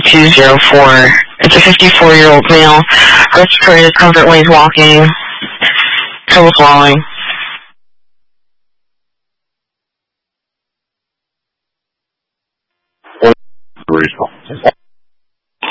204. It's a 54-year-old male. Respiratory discomfort when he's walking. Trouble swallowing.